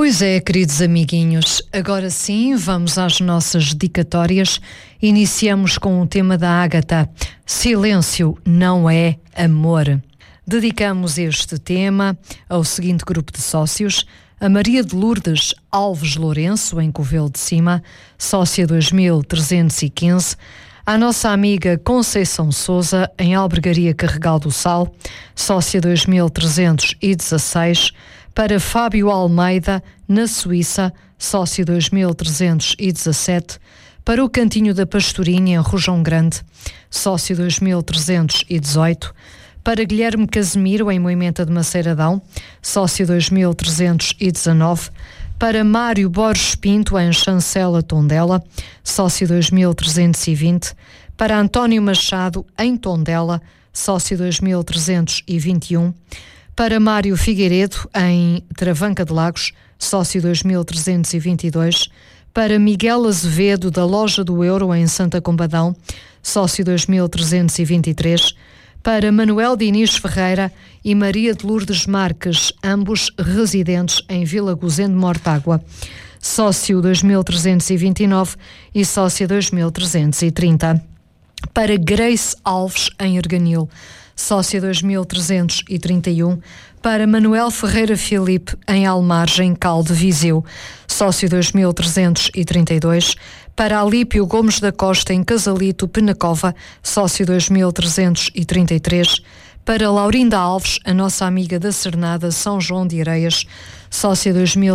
Pois é, queridos amiguinhos, agora sim vamos às nossas dedicatórias. Iniciamos com o tema da Ágata: Silêncio não é amor. Dedicamos este tema ao seguinte grupo de sócios: a Maria de Lourdes Alves Lourenço, em Covelo de Cima, sócia 2315, à nossa amiga Conceição Souza, em Albergaria Carregal do Sal, sócia 2316, para Fábio Almeida, na Suíça, sócio 2317, para o Cantinho da Pastorinha, em Rojão Grande, sócio 2318, para Guilherme Casimiro, em Moimenta de Maceiradão, sócio 2319, para Mário Borges Pinto, em Chancela, Tondela, sócio 2320, para António Machado, em Tondela, sócio 2321, para Mário Figueiredo, em Travanca de Lagos, sócio 2322, para Miguel Azevedo, da Loja do Euro, em Santa Combadão, sócio 2323, para Manuel Diniz Ferreira e Maria de Lourdes Marques, ambos residentes em Vila Gozende de Mortágua, sócio 2329 e sócia 2330. Para Grace Alves, em Erganil, sócia 2331, para Manuel Ferreira Filipe, em Almargem, Calde, Viseu, sócio 2332, para Alípio Gomes da Costa, em Casalito, Penacova, sócio 2333, para Laurinda Alves, a nossa amiga da Cernada, São João de Areias, sócia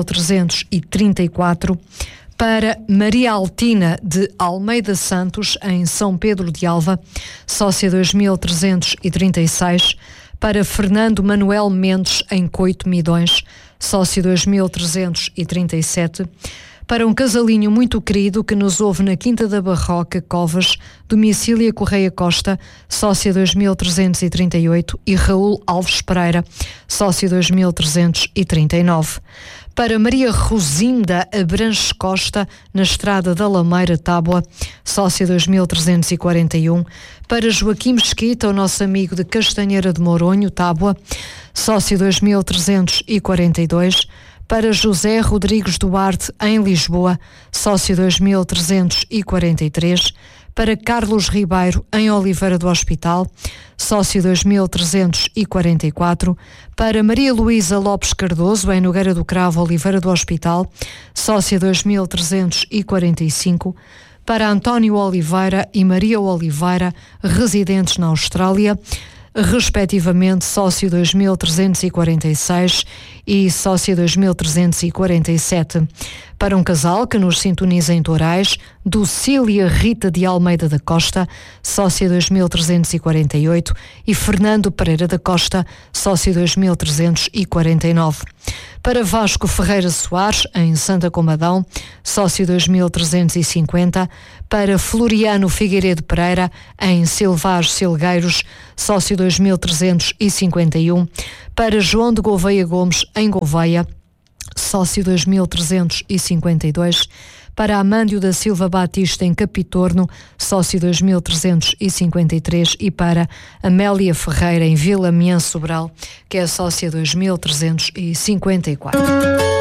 2334, para Maria Altina de Almeida Santos, em São Pedro de Alva, sócia 2336, para Fernando Manuel Mendes, em Coito Midões, sócio 2337, para um casalinho muito querido que nos ouve na Quinta da Barroca, Covas, Domicília Correia Costa, sócia 2338, e Raul Alves Pereira, sócio 2339. Para Maria Rosinda Abranches Costa, na Estrada da Lameira, Tábua, sócia 2341, para Joaquim Mesquita, o nosso amigo de Castanheira de Moronho, Tábua, sócio 2342, para José Rodrigues Duarte, em Lisboa, sócio 2343, para Carlos Ribeiro, em Oliveira do Hospital, sócio 2344, para Maria Luísa Lopes Cardoso, em Nogueira do Cravo, Oliveira do Hospital, sócia 2345, para António Oliveira e Maria Oliveira, residentes na Austrália, respectivamente sócio 2346 e sócio 2347, para um casal que nos sintoniza em Tourais, Docília Rita de Almeida da Costa, sócia 2348, e Fernando Pereira da Costa, sócio 2349. Para Vasco Ferreira Soares, em Santa Combadão, sócio 2350, para Floriano Figueiredo Pereira, em Silvares Silgueiros, sócio 2351, para João de Gouveia Gomes, em Gouveia, sócio 2352, para Amândio da Silva Batista, em Capitorno, sócio 2353, e para Amélia Ferreira, em Vila Mian Sobral, que é sócia 2354.